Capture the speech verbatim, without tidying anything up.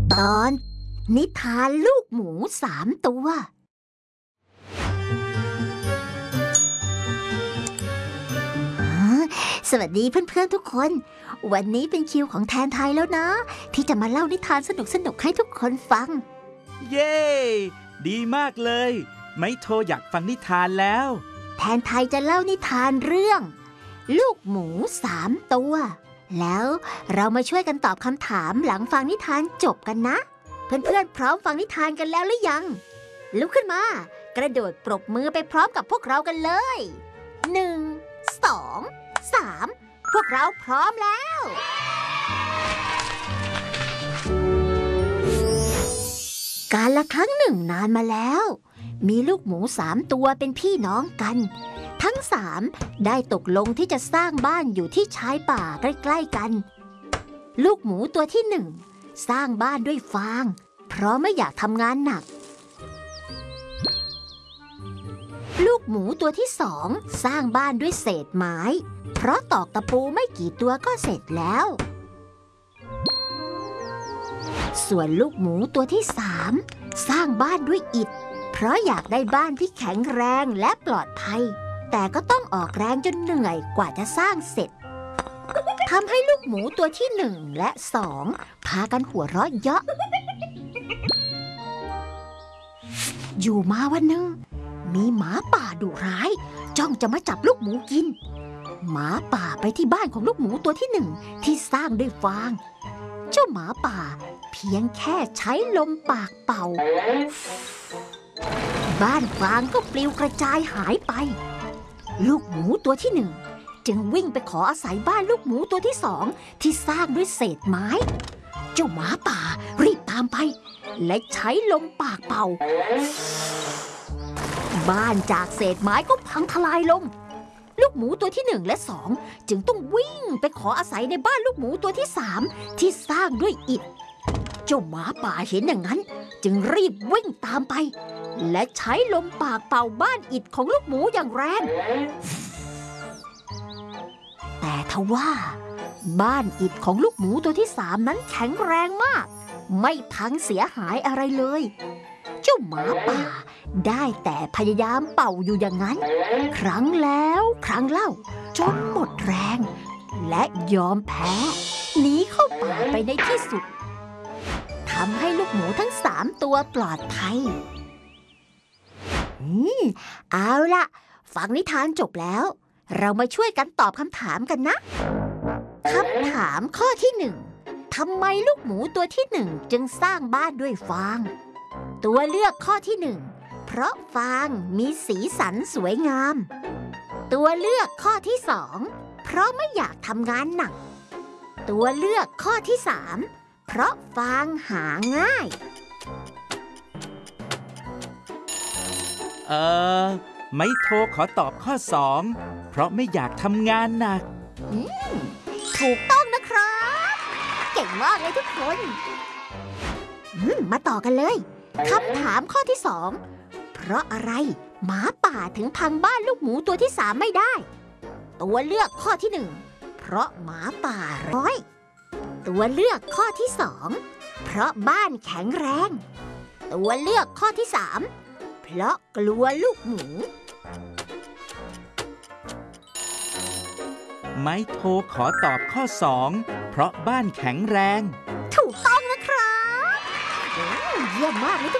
ตอนนิทานลูกหมูสามตัวสวัสดีเพื่อนๆทุกคนวันนี้เป็นคิวของแทนไทยแล้วนะที่จะมาเล่านิทานสนุกๆให้ทุกคนฟังเย้ดีมากเลยไมโทอยากฟังนิทานแล้วแทนไทยจะเล่านิทานเรื่องลูกหมูสามตัวแล้วเรามาช่วยกันตอบคำถามหลังฟังนิทานจบกันนะเพื่อนๆพร้อมฟังนิทานกันแล้วหรือยังลุกขึ้นมากระโดดปรบมือไปพร้อมกับพวกเรากันเลยหนึ่ง สอง สามพวกเราพร้อมแล้วกาลละครั้งหนึ่งนานมาแล้วมีลูกหมูสามตัวเป็นพี่น้องกันทั้งสามได้ตกลงที่จะสร้างบ้านอยู่ที่ชายป่าใกล้ๆกันลูกหมูตัวที่หนึ่งสร้างบ้านด้วยฟางเพราะไม่อยากทำงานหนักลูกหมูตัวที่สองสร้างบ้านด้วยเศษไม้เพราะตอกตะปูไม่กี่ตัวก็เสร็จแล้วส่วนลูกหมูตัวที่สามสร้างบ้านด้วยอิฐเพราะอยากได้บ้านที่แข็งแรงและปลอดภัยแต่ก็ต้องออกแรงจนเหนื่อยกว่าจะสร้างเสร็จทำให้ลูกหมูตัวที่หนึ่งและสองพากันหัวเราะเยาะอยู่มาวันหนึ่งมีหมาป่าดุร้ายจ้องจะมาจับลูกหมูกินหมาป่าไปที่บ้านของลูกหมูตัวที่หนึ่งที่สร้างด้วยฟางเจ้าหมาป่าเพียงแค่ใช้ลมปากเป่าบ้านฟางก็ปลิวกระจายหายไปลูกหมูตัวที่หนึ่งจึงวิ่งไปขออาศัยบ้านลูกหมูตัวที่สองที่สร้างด้วยเศษไม้เจ้าหมาป่ารีบตามไปและใช้ลมปากเป่าบ้านจากเศษไม้ก็พังทลายลงลูกหมูตัวที่หนึ่งและสองจึงต้องวิ่งไปขออาศัยในบ้านลูกหมูตัวที่สามที่สร้างด้วยอิฐเจ้าหมาป่าเห็นอย่างนั้นจึงรีบวิ่งตามไปและใช้ลมปากเป่าบ้านอิฐของลูกหมูอย่างแรงแต่ทว่าบ้านอิฐของลูกหมูตัวที่สามนั้นแข็งแรงมากไม่พังเสียหายอะไรเลยเจ้าหมาป่าได้แต่พยายามเป่าอยู่อย่างนั้นครั้งแล้วครั้งเล่าจนหมดแรงและยอมแพ้หนีเข้าป่าไปในที่สุดทำให้ลูกหมูทั้งสามตัวปลอดภัยอืมเอาล่ะฟังนิทานจบแล้วเรามาช่วยกันตอบคำถามกันนะคำถามข้อที่หนึ่งทำไมลูกหมูตัวที่หนึ่งจึงสร้างบ้านด้วยฟางตัวเลือกข้อที่หนึ่งเพราะฟางมีสีสันสวยงามตัวเลือกข้อที่สองเพราะไม่อยากทำงานหนักตัวเลือกข้อที่สามเพราะฟางหาง่ายเออไมโทขอตอบข้อสองเพราะไม่อยากทำงานหนักอืมถูกต้องนะครับเก่งมากเลยทุกคนอืมมาต่อกันเลยคำถามข้อที่สองเพราะอะไรหมาป่าถึงพังบ้านลูกหมูตัวที่สามไม่ได้ตัวเลือกข้อที่หนึ่งเพราะหมาป่าร้อยตัวเลือกข้อที่สองเพราะบ้านแข็งแรงตัวเลือกข้อที่สามเพราะกลัวลูกหมูไมโทขอตอบข้อสองเพราะบ้านแข็งแรงถูกต้องนะครับเยี่ยมมากเลยทุ